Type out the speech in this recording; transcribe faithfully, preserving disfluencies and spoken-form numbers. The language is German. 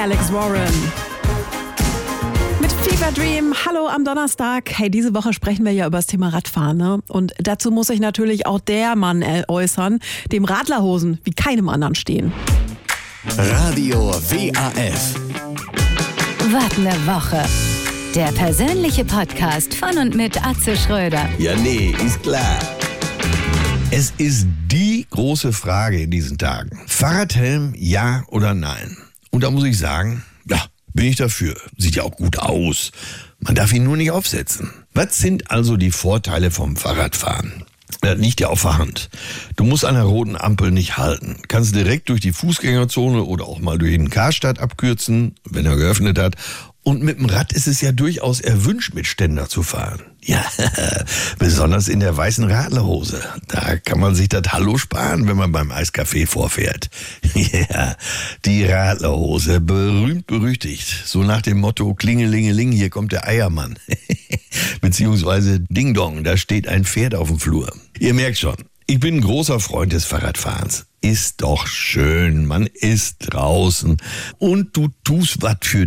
Alex Warren. Mit Fever Dream, hallo am Donnerstag. Hey, diese Woche sprechen wir ja über das Thema Radfahren, ne? Und dazu muss sich natürlich auch der Mann äußern, dem Radlerhosen wie keinem anderen stehen. Radio W A F. Was ne Woche. Der persönliche Podcast von und mit Atze Schröder. Ja, nee, ist klar. Es ist die große Frage in diesen Tagen. Fahrradhelm, ja oder nein? Und da muss ich sagen, ja, bin ich dafür. Sieht ja auch gut aus. Man darf ihn nur nicht aufsetzen. Was sind also die Vorteile vom Fahrradfahren? Das liegt ja auf der Hand. Du musst an der roten Ampel nicht halten. Kannst direkt durch die Fußgängerzone oder auch mal durch den Karstadt abkürzen, wenn er geöffnet hat. Und mit dem Rad ist es ja durchaus erwünscht, mit Ständer zu fahren. Ja, besonders in der weißen Radlerhose. Da kann man sich das Hallo sparen, wenn man beim Eiskaffee vorfährt. Ja, die Radlerhose, berühmt berüchtigt. So nach dem Motto, Klingelingeling, hier kommt der Eiermann. Beziehungsweise Ding Dong, da steht ein Pferd auf dem Flur. Ihr merkt schon, ich bin ein großer Freund des Fahrradfahrens. Ist doch schön, man ist draußen und du tust was für